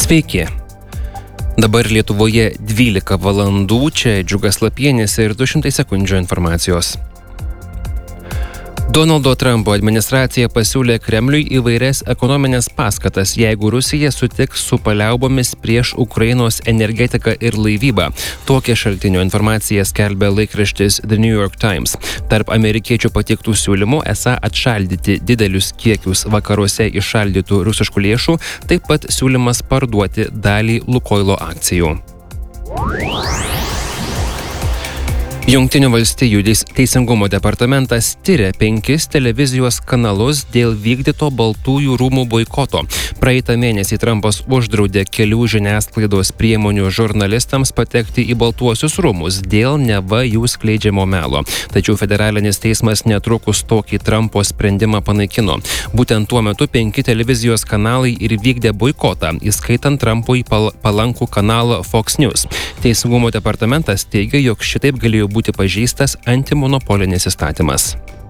Sveiki. Dabar Lietuvoje 12 valandų, čia Džiugas Lapienis ir 200 sekundžių informacijos. Donaldo Trumpo administracija pasiūlė Kremliui įvairias ekonominės paskatas, jeigu Rusija sutiks su paliaubomis prieš Ukrainos energetiką ir laivybą. Tokią šaltinio informaciją skelbia laikraštis The New York Times. Tarp amerikiečių pateiktų siūlymų esą atšaldyti didelius kiekius vakaruose įšaldytų rusiškų lėšų, taip pat siūlymas parduoti dalį Lukoilo akcijų. Jungtinių valstijų teisingumo departamentas tiria 5 televizijos kanalus dėl vykdyto Baltųjų rūmų boikoto. Praeitą mėnesį Trumpas uždraudė kelių žiniasklaidos priemonių žurnalistams patekti į Baltuosius rūmus dėl neva jų skleidžiamo melo. Tačiau federalinis teismas netrukus tokį Trumpo sprendimą panaikino. Būtent tuo metu 5 televizijos kanalai ir vykdė boikotą, įskaitant Trumpui palankų kanalą Fox News. Teisingumo departamentas teigia, jog šitaip galėjo būti pažeistas antimonopolinis įstatymas.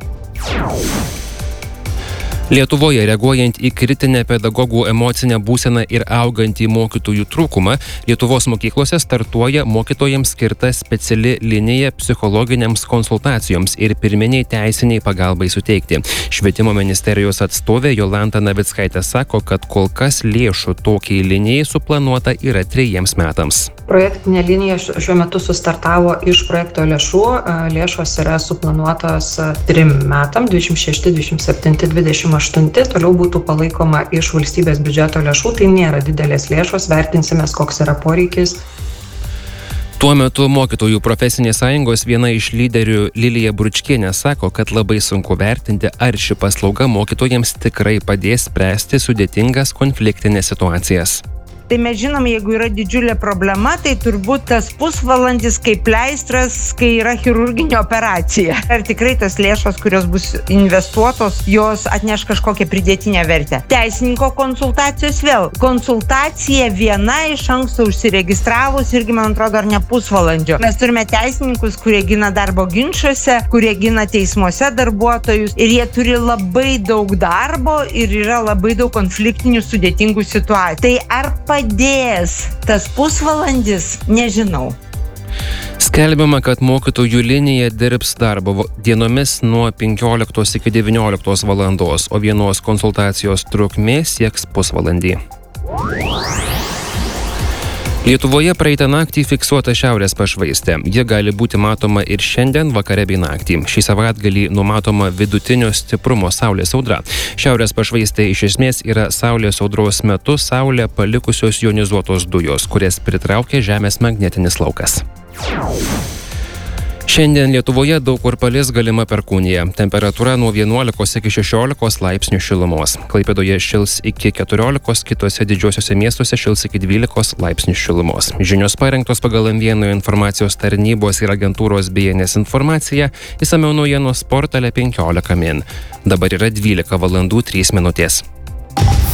Lietuvoje, reaguojant į kritinę pedagogų emocinę būseną ir augantį mokytojų trūkumą, Lietuvos mokyklose startuoja mokytojams skirta speciali linija psichologinėms konsultacijoms ir pirminiai teisiniai pagalbai suteikti. Švietimo ministerijos atstovė Jolanta Navickaitė sako, kad kol kas lėšų tokiai linijai suplanuota yra 3 metams. Projektinė linija šiuo metu sustartavo iš projekto lėšų. Lėšos yra suplanuotos 3 metam, 26, 27, 28. Toliau būtų palaikoma iš valstybės biudžeto lėšų. Tai nėra didelės lėšos, vertinsime, koks yra poreikis. Tuo metu mokytojų profesinės sąjungos viena iš lyderių Lilija Bručkienė sako, kad labai sunku vertinti, ar ši paslauga mokytojams tikrai padės spręsti sudėtingas konfliktinės situacijas. Tai mes žinom, jeigu yra didžiulė problema, tai turbūt tas pusvalandis kaip pleistras, kai yra chirurginė operacija. Ar tikrai tas lėšos, kurios bus investuotos, jos atneš kažkokią pridėtinę vertę. Teisininko konsultacijos vėl. Konsultacija viena iš anksto užsiregistravus irgi, man atrodo, ar ne pusvalandžio. Mes turime teisininkus, kurie gina darbo ginčuose, kurie gina teismuose darbuotojus ir jie turi labai daug darbo ir yra labai daug konfliktinių sudėtingų situacijų. Tai ar padės tas pusvalandis, nežinau. Skelbiama, kad mokytojų linija dirbs darbo dienomis nuo 15 iki 19 valandos, o vienos konsultacijos trukmė sieks pusvalandį. Lietuvoje praeitą naktį fiksuota šiaurės pašvaistė. Ji gali būti matoma ir šiandien vakare bei naktį. Šį savaitgalį numatoma vidutinio stiprumo saulės audra. Šiaurės pašvaistė iš esmės yra saulės audros metu saulę palikusios jonizuotos dujos, kurias pritraukia Žemės magnetinis laukas. Šiandien Lietuvoje daug kur palis galima perkūnija. Temperatūra nuo 11 iki 16 laipsnių šilumos. Klaipėdoje šils iki 14, kitose didžiuosiuose miestuose šils iki 12 laipsnių šilumos. Žinios parengtos pagal M1 informacijos tarnybos ir agentūros BNS informaciją, išsamiau naujienos portale 15 min. Dabar yra 12 valandų 3 minutės.